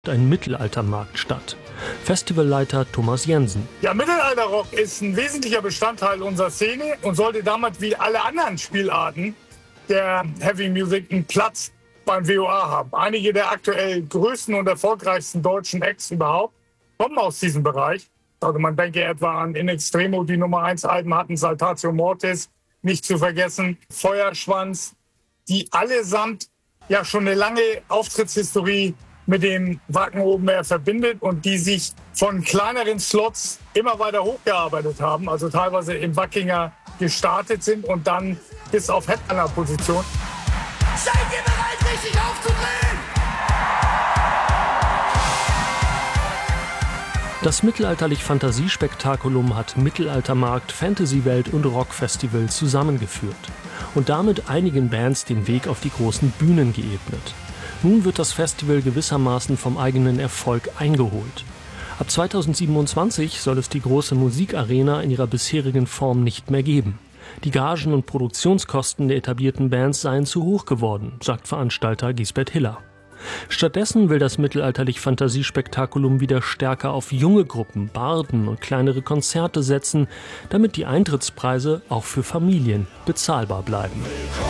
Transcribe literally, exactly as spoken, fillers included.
ein Mittelaltermarkt statt. Festivalleiter Thomas Jensen. Ja, Mittelalterrock ist ein wesentlicher Bestandteil unserer Szene und sollte damit wie alle anderen Spielarten der Heavy Music einen Platz beim W O A haben. Einige der aktuell größten und erfolgreichsten deutschen Acts überhaupt kommen aus diesem Bereich. Also man denke etwa an In Extremo, die Nummer eins Alben hatten, Saltatio Mortis, nicht zu vergessen, Feuerschwanz, die allesamt ja schon eine lange Auftrittshistorie mit dem Wacken Open Air verbindet und die sich von kleineren Slots immer weiter hochgearbeitet haben, also teilweise im Wackinger gestartet sind und dann bis auf Headliner-Position. Seid ihr bereit, richtig aufzudrehen? Das mittelalterlich-Fantasiespektakulum hat Mittelaltermarkt, Fantasywelt und Rockfestival zusammengeführt und damit einigen Bands den Weg auf die großen Bühnen geebnet. Nun wird das Festival gewissermaßen vom eigenen Erfolg eingeholt. Ab zweitausendsiebenundzwanzig soll es die große Musikarena in ihrer bisherigen Form nicht mehr geben. Die Gagen und Produktionskosten der etablierten Bands seien zu hoch geworden, sagt Veranstalter Gisbert Hiller. Stattdessen will das mittelalterlich-Fantasiespektakulum wieder stärker auf junge Gruppen, Barden und kleinere Konzerte setzen, damit die Eintrittspreise auch für Familien bezahlbar bleiben.